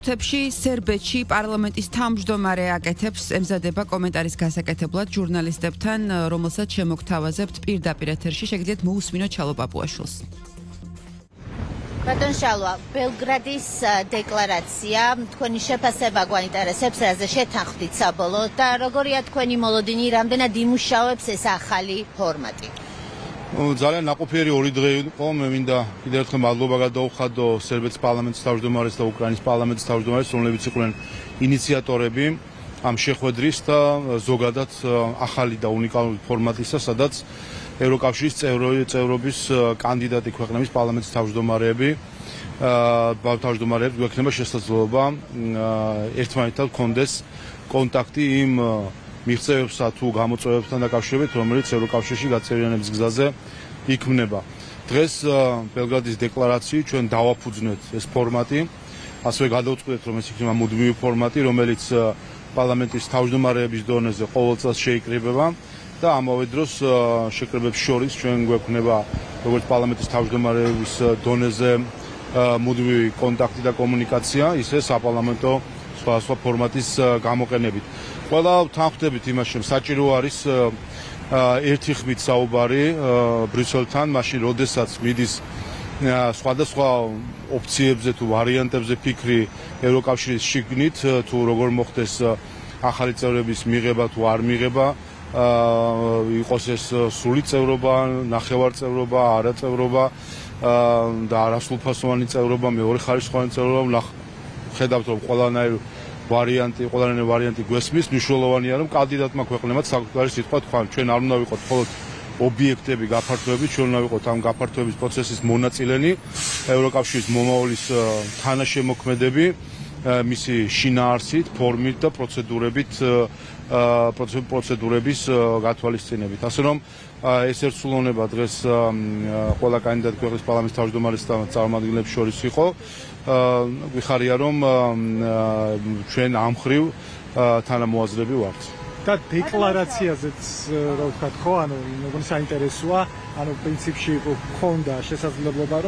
თებში სერბეთში პარლამენტის თავმჯდომარე აკეთებს ემზადება კომენტარის გასაკეთებლად ჟურნალისტებთან, რომელსაც შემოგთავაზებთ პირდაპირ ეთერში, შეგიძლიათ მოусმინოთ ჩალო პაპუაშვილს. ბატონ შალვა, ბელგრადის დეკლარაცია თქვენი შეფასება გვაინტერესებს, რაზე შეთანხმდით საბოლოოდ და როგორია თქვენი მოლოდინი, რამდენად იმუშავებს ეს ახალი ფორმატი? ძალიან ნაყოფიერი ორი დღე იყო. მე მინდა კიდევ ერთხელ მადლობა გადაუხადო სერბეთის პარლამენტის თავმჯდომარეს და უკრაინის პარლამენტის თავმჯდომარეს, რომლებიც იყვნენ ინიციატორები ამ შეხვედრის და ზოგადად ახალი და უნიკალური ფორმატისა, სადაც ევროკავშირის წევრობის კანდიდატი ქვეყნების პარლამენტის თავმჯდომარეები გვექნება შესაძლებლობა ერთმანეთთან გქონდეს კონტაქტი იმ მიღწევებსა თუ გამოწვევებთან დაკავშირებით, რომელიც ევროკავშირში გაწევრიანების გზაზე იქმნება. დღეს ბელგრადის დეკლარაციით ჩვენ დავაფუძნეთ ეს ფორმატი, ასევე გადავწყვეტთ, რომ ეს იქნება მუდმივი ფორმატი, რომელიც პარლამენტის თავმჯდომარეების დონეზე ყოველ წელს შეიკრიბება და ამავე დროს შეკრებებს შორის ჩვენ გვექნება როგორც პარლამენტის თავმჯდომარეების დონეზე მუდმივი კონტაქტი და კომუნიკაცია, ისე საპარლამენტო სხვა ფორმატის გამოყენებით. ყველა თანხმდებით იმაში, რომ საჭირო არის ერთი ხმით საუბარი ბრიუსელთან, მაშინ როდესაც მიდის სხვადასხვა ოფციებზე თუ ვარიანტებზე ფიქრი ევროკავშირის შიგნით, თუ როგორ მოხდეს ახალი წევრების მიღება თუ არ მიღება, იყოს ეს სრული წევრობა, ნახევარწევრობა, არაწევრობა და არასრულფასოვანი წევრობა, მეორე ხარისხოვანი წევრობა, ხედავთ რომ ყველანაირი ვარიანტი გვესმის, მნიშვნელოვანია რომ კანდიდატმა ქვეყნებად საკუთარი სიტყვა თქვა. ჩვენ არ უნდა ვიყოთ მხოლოდ ობიექტები გაფართოებით, ჩვენ უნდა ვიყოთ ამ გაფართოების პროცესის მონაწილენი, ევროკავშირის მომავლის თანაშემოქმედები, მისი შინაარსით, ფორმით და პროცედურების გათვალისწინებით. ასე რომ ეს ერთსულოვნება დღეს ყველა კანდიდატი ქვეყნის პარლამენტის თავმჯდომარესთან წარმომადგენლებს შორის იყო. ვიხარია რომ ჩვენ ამ მხრივ თანამოაზრები ვართ. და დეკლარაციაზეც რა ვთქვათ ხო, ანუ მეგონი საინტერესოა, ანუ პრინციპში გქონდა შესაძლებლობა